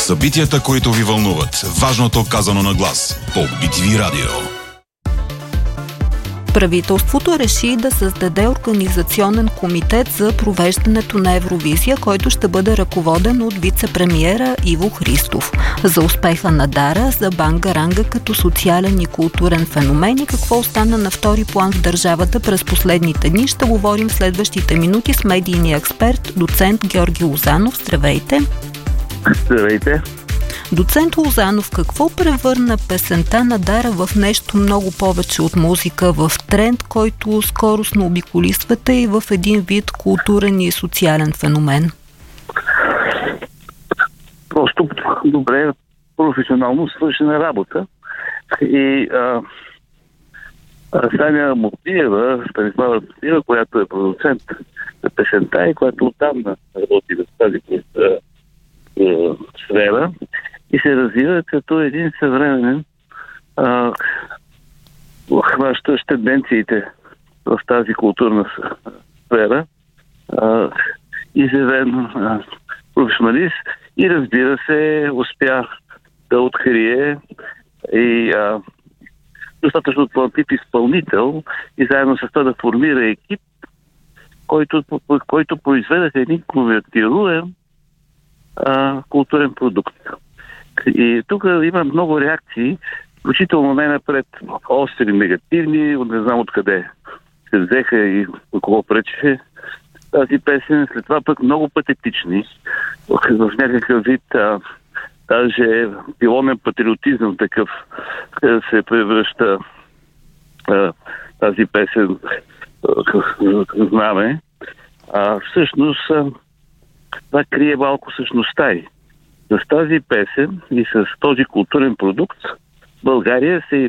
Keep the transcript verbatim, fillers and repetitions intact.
Събитията, които ви вълнуват. Важното казано на глас. По Би Ти Ви Радио. Правителството реши да създаде организационен комитет за провеждането на Евровизия, който ще бъде ръководен от вице-премиера Иво Христов. За успеха на Дара, за Бангаранга като социален и културен феномен и какво остана на втори план в държавата през последните дни, ще говорим в следващите минути с медийния експерт, доцент Георги Лозанов. Здравейте! Здравейте! Доцент Лозанов, какво превърна песента на Дара в нещо много повече от музика, в тренд, който скоростно обиколи света и в един вид културен и социален феномен? Просто добре професионално свършена работа. И а, Саня Мутиева, Станислава Мутиева, която е продуцент на песента и която оттамна работи в тази а, а, сфера, и се развива като един съвременен хващащ тенденциите в тази културна сфера, а, изявен а, професионалист и, разбира се, успя да открие и а, достатъчно талантлив изпълнител и заедно с това да формира екип, който, който произведе един конвертируем а, културен продукт. И тук има много реакции, включително най-напред остри, негативни, не знам откъде се взеха и на кого пречеше тази песен, след това пък много патетични, в някакъв вид, а, даже пилонен патриотизъм такъв се превръща а, тази песен в знаме. А всъщност а, това крие малко същността й. С тази песен и с този културен продукт България се